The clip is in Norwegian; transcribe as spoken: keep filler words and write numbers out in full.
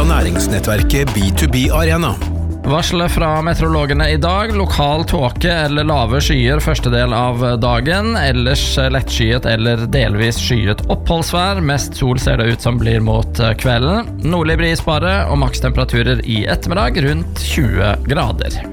av næringsnettverket B to B Arena. Varslet fra meteorologene i dag, lokal tåke eller lave skyer første del av dagen, ellers lettskyet eller delvis skyet oppholdsvær, mest sol ser det ut som blir mot kvelden, nordlig bris bare og makstemperaturer i ettermiddag rundt tjue grader.